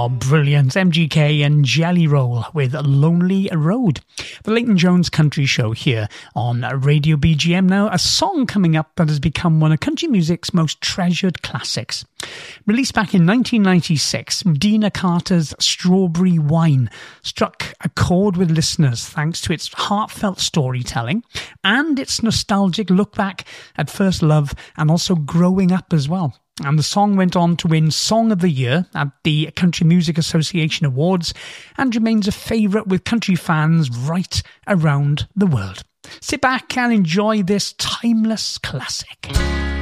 Brilliant. MGK and Jelly Roll with Lonely Road. The Leighton Jones Country Show here on Radio BGM. Now, a song coming up that has become one of country music's most treasured classics. Released back in 1996, Dina Carter's Strawberry Wine struck a chord with listeners thanks to its heartfelt storytelling and its nostalgic look back at first love and also growing up as well. And the song went on to win Song of the Year at the Country Music Association Awards and remains a favourite with country fans right around the world. Sit back and enjoy this timeless classic.